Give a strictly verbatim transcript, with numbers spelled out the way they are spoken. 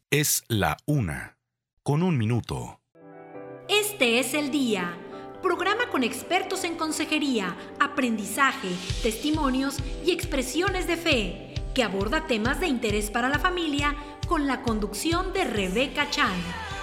Es la una, con un minuto. Este es el día. Programa con expertos en consejería, aprendizaje, testimonios y expresiones de fe, que aborda temas de interés para la familia con la conducción de Rebeca Chan.